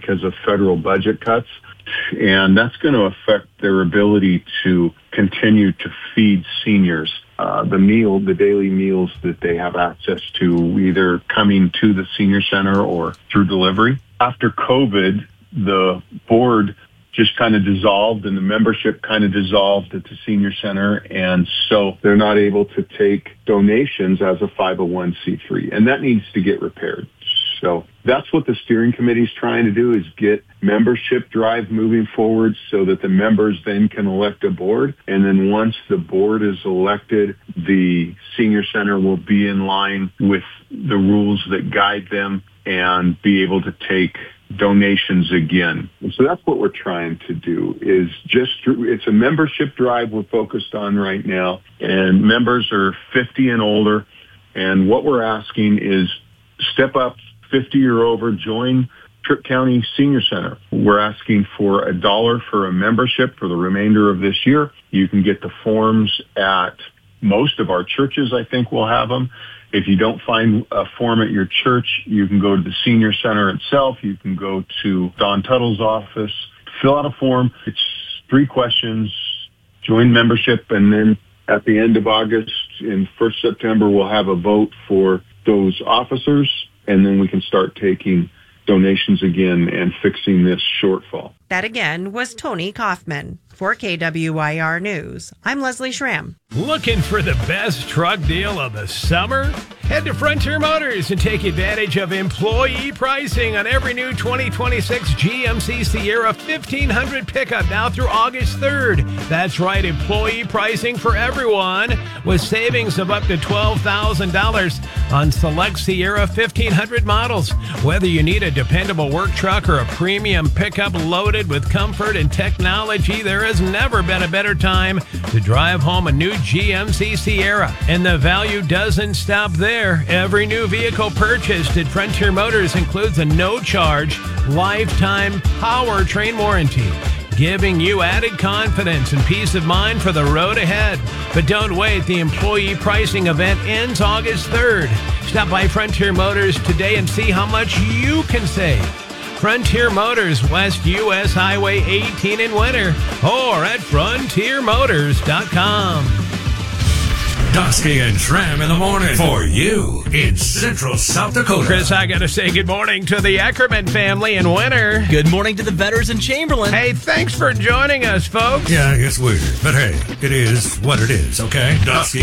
because of federal budget cuts. And that's going to affect their ability to continue to feed seniors the daily meals that they have access to, either coming to the senior center or through delivery. After COVID, the board just kind of dissolved and the membership kind of dissolved at the senior center. And so they're not able to take donations as a 501c3. And that needs to get repaired. So that's what the steering committee is trying to do, is get membership drive moving forward so that the members then can elect a board. And then once the board is elected, the senior center will be in line with the rules that guide them and be able to take donations again. And so that's what we're trying to do, is it's a membership drive we're focused on right now. And members are 50 and older. And what we're asking is step up 50 or over, join Trip County Senior Center. We're asking for $1 for a membership for the remainder of this year. You can get the forms at most of our churches. I think we'll have them. If you don't find a form at your church, you can go to the senior center itself. You can go to Don Tuttle's office, fill out a form. It's 3 questions, join membership, and then at the end of August and 1st September, we'll have a vote for those officers, and then we can start taking donations again and fixing this shortfall. That again was Tony Kaufman. For KWIR News, I'm Leslie Schramm. Looking for the best truck deal of the summer? Head to Frontier Motors and take advantage of employee pricing on every new 2026 GMC Sierra 1500 pickup now through August 3rd. That's right, employee pricing for everyone with savings of up to $12,000 on select Sierra 1500 models. Whether you need a dependable work truck or a premium pickup loaded with comfort and technology, there has never been a better time to drive home a new GMC Sierra. And the value doesn't stop there. Every new vehicle purchased at Frontier Motors includes a no-charge, lifetime powertrain warranty, giving you added confidence and peace of mind for the road ahead. But don't wait. The employee pricing event ends August 3rd. Stop by Frontier Motors today and see how much you can save. Frontier Motors, West U.S. Highway 18 in Winter, or at frontiermotors.com. Dusty and Schramm in the morning for you in Central South Dakota. Chris, I got to say good morning to the Eckerman family in Winter. Good morning to the Vetters in Chamberlain. Hey, thanks for joining us, folks. Yeah, it's weird, but hey, it is what it is, okay? Dusty